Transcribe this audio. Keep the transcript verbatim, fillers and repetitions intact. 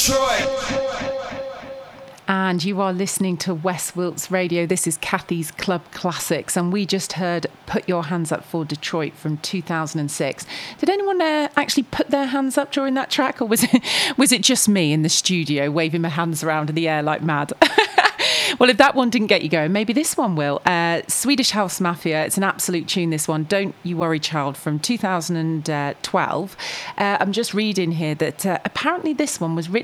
And you are listening to West Wilts Radio. This is Kathy's Club Classics, and we just heard Put Your Hands Up for Detroit from two thousand six. Did anyone uh, actually put their hands up during that track, or was it, was it just me in the studio waving my hands around in the air like mad? Well, if that one didn't get you going, maybe this one will. Uh, Swedish House Mafia, it's an absolute tune, this one. Don't You Worry Child from two thousand twelve. Uh, I'm just reading here that uh, apparently this one was written